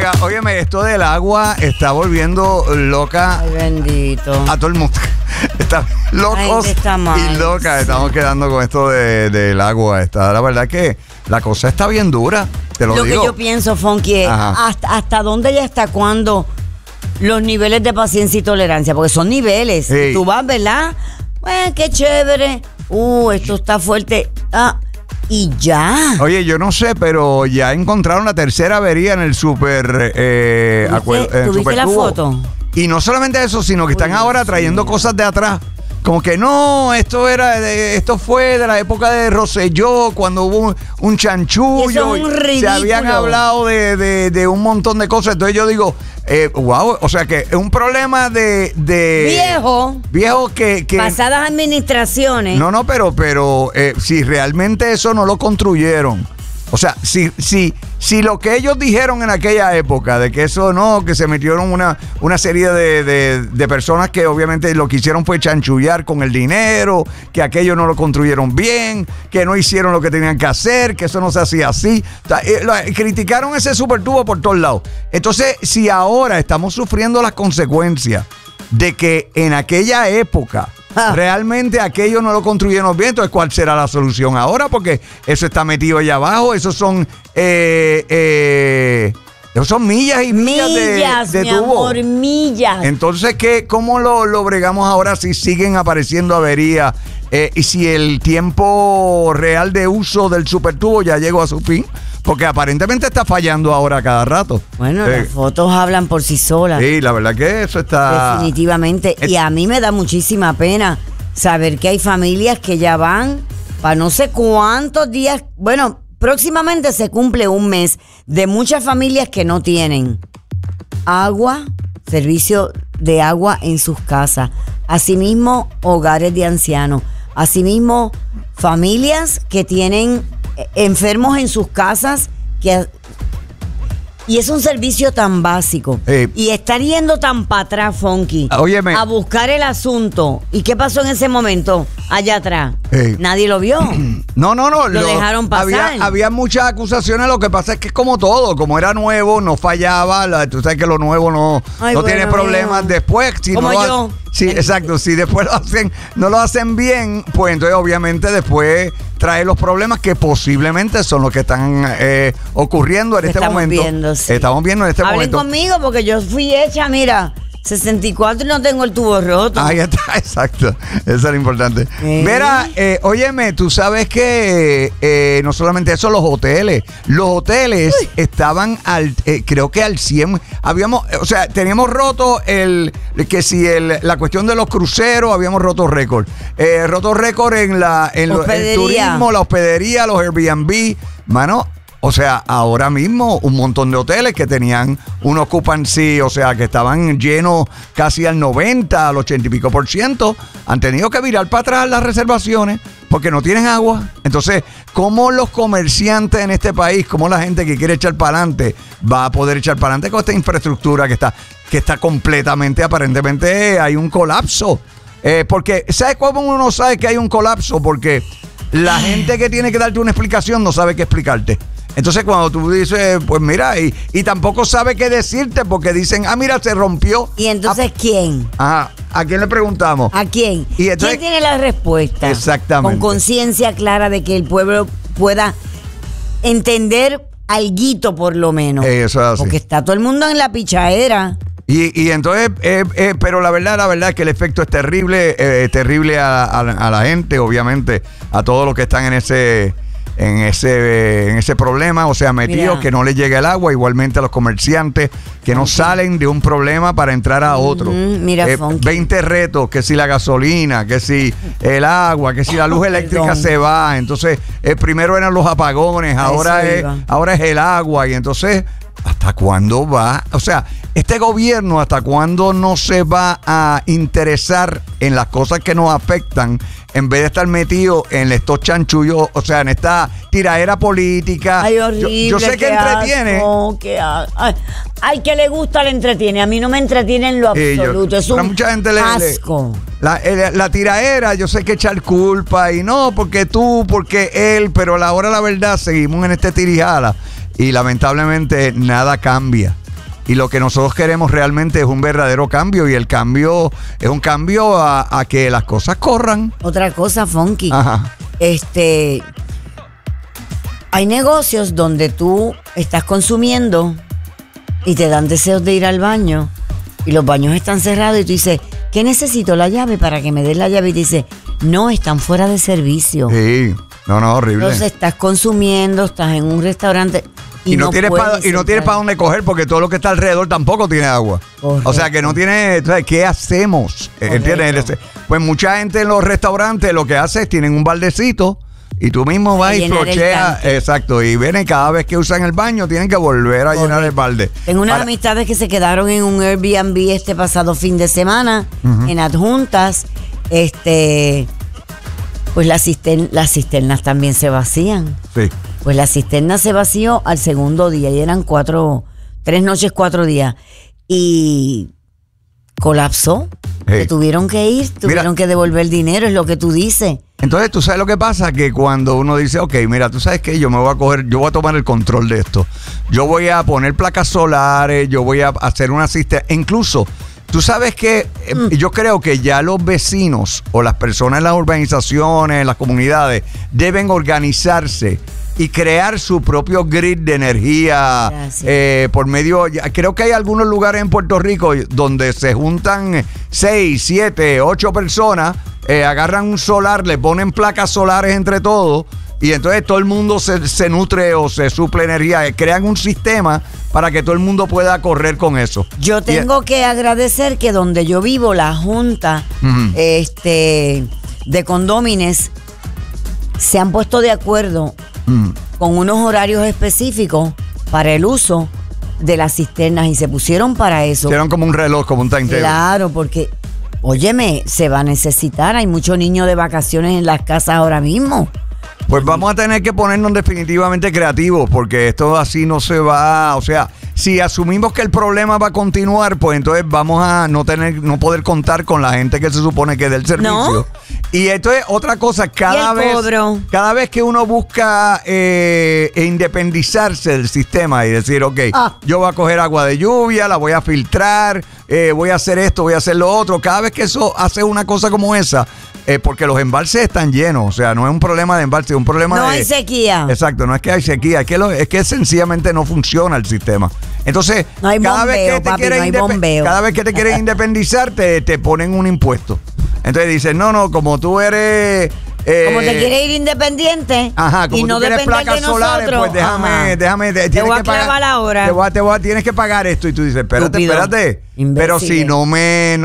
Oiga, óyeme, esto del agua está volviendo loca. Ay, bendito. A todo el mundo. Está locos está mal, y locas. sí. Estamos quedando con esto del agua. La verdad que la cosa está bien dura. Te lo digo. Lo que yo pienso, Funky, es hasta dónde y hasta cuándo los niveles de paciencia y tolerancia, porque son niveles. Sí. Tú vas, ¿verdad? Bueno, qué chévere. Esto está fuerte. Y ya. Oye, yo no sé, pero ya encontraron la tercera avería en el super ¿Tuviste la foto? Y no solamente eso, sino que están ahora trayendo cosas de atrás. Como que no, esto fue de la época de Rosselló, cuando hubo un chanchullo. Eso es un ridículo. Se habían hablado de un montón de cosas. Entonces yo digo, wow, o sea que es un problema de viejo que pasadas administraciones. No, pero si realmente eso no lo construyeron. O sea, si lo que ellos dijeron en aquella época, de que eso no, que se metieron una serie de personas que obviamente lo que hicieron fue chanchullar con el dinero, que aquello no lo construyeron bien, que no hicieron lo que tenían que hacer, que eso no se hacía así. O sea, criticaron ese supertubo por todos lados. Entonces, si ahora estamos sufriendo las consecuencias de que en aquella época realmente aquello no lo construyeron bien, entonces ¿cuál será la solución ahora? Porque eso está metido allá abajo, esos son millas y millas de tubo. Amor, millas. Entonces, ¿cómo lo bregamos ahora si siguen apareciendo averías? Y si el tiempo real de uso del supertubo ya llegó a su fin, porque aparentemente está fallando ahora cada rato. Bueno, las fotos hablan por sí solas. Sí, la verdad que eso está... Definitivamente. Y a mí me da muchísima pena saber que hay familias que ya van para no sé cuántos días. Bueno, próximamente se cumple un mes de muchas familias que no tienen agua, servicio de agua en sus casas. Asimismo, hogares de ancianos. Asimismo, familias que tienen enfermos en sus casas y es un servicio tan básico y estar yendo tan para atrás, Funky, a buscar el asunto. ¿Y qué pasó en ese momento allá atrás? Nadie lo vio. No. Lo dejaron pasar. Había muchas acusaciones. Lo que pasa es que es como todo, como era nuevo, no fallaba. Tú sabes que lo nuevo no tiene problemas después. Si como no yo. Sí, exacto. Si después no lo hacen bien, pues entonces obviamente después trae los problemas que posiblemente son los que están ocurriendo en este momento. Sí. Estamos viendo en este momento. Hablen conmigo porque yo fui hecha, mira, 64 y no tengo el tubo roto. Ahí está, exacto. Eso es lo importante. Mira, óyeme, tú sabes que no solamente eso, los hoteles estaban creo que al 100. Teníamos roto la cuestión de los cruceros, habíamos roto récord. Roto récord en el turismo, la hospedería, los Airbnb. Mano, o sea, ahora mismo un montón de hoteles que tenían un occupancy, o sea, que estaban llenos casi al 90, al 80 y pico %, han tenido que virar para atrás las reservaciones porque no tienen agua. Entonces, ¿cómo los comerciantes en este país, cómo la gente que quiere echar para adelante va a poder echar para adelante con esta infraestructura que está completamente, aparentemente hay un colapso? Porque, ¿sabes cómo uno sabe que hay un colapso? Porque la gente que tiene que darte una explicación no sabe qué explicarte. Entonces cuando tú dices, pues mira, y tampoco sabe qué decirte porque dicen, mira, se rompió. ¿Y entonces quién? ¿A quién le preguntamos? ¿A quién? Y entonces, ¿quién tiene la respuesta? Exactamente. Con conciencia clara de que el pueblo pueda entender alguito por lo menos. Eso es así. Porque está todo el mundo en la pichadera. Y entonces, pero la verdad es que el efecto es terrible a la gente, obviamente, a todos los que están en ese problema, o sea, metidos, que no les llega el agua, igualmente a los comerciantes que no salen de un problema para entrar a otro. 20 retos, que si la gasolina, que si el agua, que si la luz eléctrica se va. Entonces, primero eran los apagones, ahora es el agua, y entonces, ¿hasta cuándo va? O sea, este gobierno, ¿hasta cuándo no se va a interesar en las cosas que nos afectan en vez de estar metido en estos chanchullos, o sea, en esta tiradera política? Ay, horrible. Yo sé que entretiene. Ay, que le gusta, le entretiene. A mí no me entretiene en lo absoluto. Es un mucha gente asco. La tiraera, yo sé que echar culpa y no, porque tú, porque él, pero a la hora de la verdad seguimos en este tirijala y lamentablemente nada cambia. Y lo que nosotros queremos realmente es un verdadero cambio, y el cambio es un cambio a que las cosas corran. Otra cosa, Funky. Ajá. Hay negocios donde tú estás consumiendo y te dan deseos de ir al baño y los baños están cerrados y tú dices, ¿qué necesito? La llave para que me des la llave, y dice, no, están fuera de servicio. Sí, no, horrible. Entonces estás consumiendo, estás en un restaurante y no tienes para dónde coger, porque todo lo que está alrededor tampoco tiene agua. Correcto. O sea que no tiene, ¿qué hacemos? ¿Entiendes? Pues mucha gente en los restaurantes lo que hace es tienen un baldecito y tú mismo vas y flocheas, exacto, y vienen cada vez que usan el baño tienen que volver a llenar el balde. Tengo unas amistades que se quedaron en un Airbnb este pasado fin de semana, en Adjuntas, pues las cisternas también se vacían. Sí. Pues la cisterna se vació al segundo día y eran 3 noches, 4 días. Y colapsó. Hey. Se tuvieron que ir, tuvieron que devolver el dinero, es lo que tú dices. Entonces, tú sabes lo que pasa, que cuando uno dice, ok, mira, tú sabes que yo voy a tomar el control de esto. Yo voy a poner placas solares, yo voy a hacer una cisterna. Incluso, tú sabes que yo creo que ya los vecinos o las personas en las urbanizaciones, en las comunidades, deben organizarse y crear su propio grid de energía por medio. Creo que hay algunos lugares en Puerto Rico donde se juntan 6, 7, 8 personas, agarran un solar, le ponen placas solares entre todos, y entonces todo el mundo se nutre o se suple energía. Crean un sistema para que todo el mundo pueda correr con eso. Yo tengo que agradecer que donde yo vivo, la junta de condómines se han puesto de acuerdo con unos horarios específicos para el uso de las cisternas, y se pusieron para eso. Hicieron como un reloj, como un timetable. Claro, porque, óyeme, se va a necesitar. Hay muchos niños de vacaciones en las casas ahora mismo. Pues vamos a tener que ponernos definitivamente creativos, porque esto así no se va. O sea, si asumimos que el problema va a continuar, pues entonces vamos a no poder contar con la gente que se supone que es del servicio. ¿No? Y entonces otra cosa, cada vez que uno busca independizarse del sistema y decir, ok, yo voy a coger agua de lluvia, la voy a filtrar, voy a hacer esto, voy a hacer lo otro. Cada vez que eso hace una cosa como esa, porque los embalses están llenos, o sea, no es un problema de embalse, es un problema No hay sequía. Exacto, no es que hay sequía, es que sencillamente no funciona el sistema. Entonces, no hay cada bombeo, vez que te quieres independizar, te ponen un impuesto. Entonces dicen, no, como tú eres... como te quieres ir independiente, como y no depender de solares, nosotros, pues déjame, te voy a clavar ahora. Tienes que pagar esto, y tú dices, espérate, Imbécile. pero si no me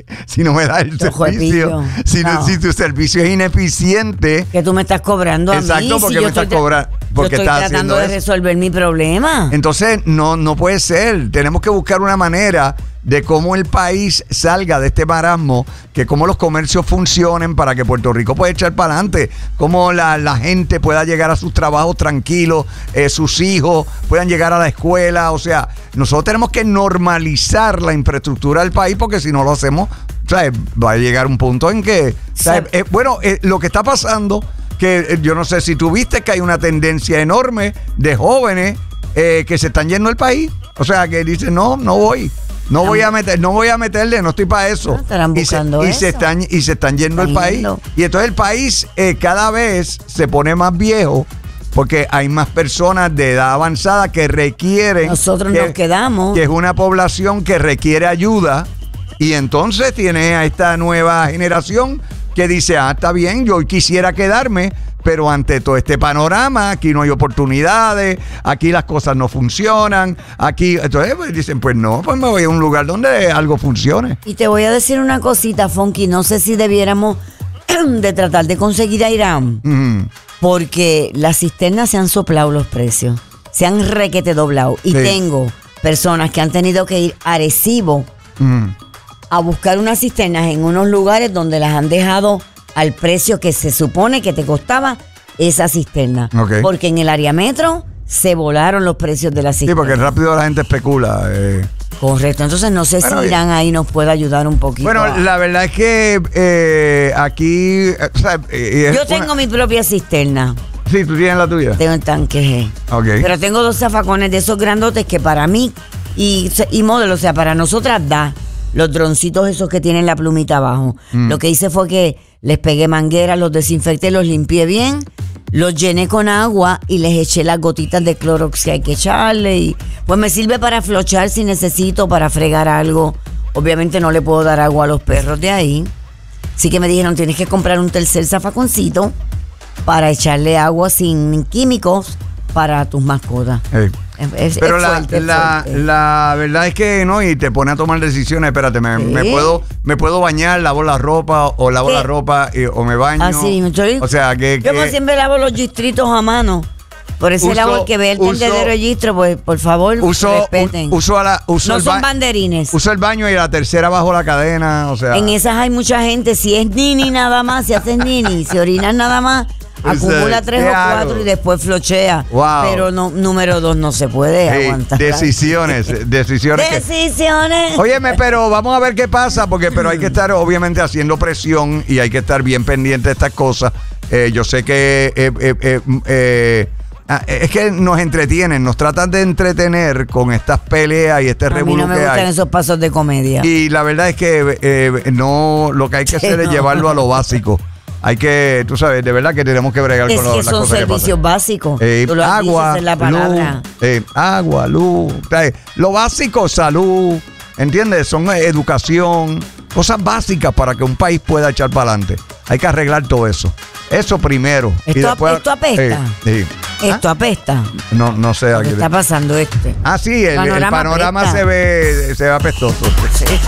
da el servicio, si tu servicio es ineficiente, que tú me estás cobrando a mí. Exacto, porque si me estás cobrando, porque yo estoy tratando de resolver mi problema. Entonces, no puede ser. Tenemos que buscar una manera de cómo el país salga de este marasmo, que cómo los comercios funcionen para que Puerto Rico pueda echar para adelante, cómo la gente pueda llegar a sus trabajos tranquilos, sus hijos puedan llegar a la escuela. O sea, nosotros tenemos que normalizar la infraestructura del país, porque si no lo hacemos, ¿sabes?, va a llegar un punto en que, lo que está pasando, que yo no sé si tú viste que hay una tendencia enorme de jóvenes que se están yendo del país. O sea, que dicen, no voy. No voy a meterle, no estoy para eso. Estarán buscando eso. Y se están yendo del país. Y entonces el país cada vez se pone más viejo, porque hay más personas de edad avanzada que requieren. Nosotros nos quedamos. Que es una población que requiere ayuda. Y entonces tiene a esta nueva generación que dice, está bien, yo quisiera quedarme, pero ante todo este panorama, aquí no hay oportunidades, aquí las cosas no funcionan, entonces pues, dicen, pues no, pues me voy a un lugar donde algo funcione. Y te voy a decir una cosita, Funky, no sé si debiéramos de tratar de conseguir a Irán, porque las cisternas se han soplado los precios, se han requete doblado, y tengo personas que han tenido que ir a Arecibo a buscar unas cisternas en unos lugares donde las han dejado al precio que se supone que te costaba esa cisterna. Porque en el área metro se volaron los precios de la cisterna. Sí, porque rápido la gente especula. Correcto, entonces no sé si Irán ahí nos puede ayudar un poquito. Bueno, la verdad es que aquí... yo tengo mi propia cisterna. Sí, ¿tú tienes la tuya? Tengo el tanque G. Pero tengo 2 zafacones de esos grandotes que para mí y modelo. O sea, para nosotras da los droncitos esos que tienen la plumita abajo. Lo que hice fue que les pegué mangueras, los desinfecté, los limpié bien, los llené con agua y les eché las gotitas de Clorox que hay que echarle. Y pues me sirve para flochar si necesito, para fregar algo. Obviamente no le puedo dar agua a los perros de ahí. Así que me dijeron, tienes que comprar un tercer zafaconcito para echarle agua sin químicos para tus mascotas. Pero la verdad es que no, y te pone a tomar decisiones. Espérate, me puedo bañar, lavo la ropa o lavo la ropa o me baño. Así, o sea, que yo siempre lavo los gistritos a mano. Por ese lado, el que ve el tendedero de gistro, pues por favor, respeten. No son banderines. Uso el baño y la tercera bajo la cadena, o sea. En esas hay mucha gente. Si es nini nada más, si haces nini, si orinas nada más, acumula 3 o 4 y después flochea. Wow. Pero número 2 no se puede aguantar. Decisiones. Óyeme, pero vamos a ver qué pasa, pero hay que estar obviamente haciendo presión y hay que estar bien pendiente de estas cosas. Yo sé que es que nos entretienen, nos tratan de entretener con estas peleas y este revolú que hay. A mí no me gustan esos pasos de comedia. Y la verdad es que no, lo que hay que hacer es llevarlo a lo básico. Hay que, tú sabes, de verdad que tenemos que bregar con las cosas que pasan. Es que son servicios básicos. Tú lo agua, dices en la palabra. Agua, luz. Lo básico, salud, ¿entiendes? Son educación, cosas básicas para que un país pueda echar para adelante. Hay que arreglar todo eso. Eso primero. Esto apesta. Esto apesta. No sé. ¿Qué está pasando sí, el panorama se ve apestoso. Sí.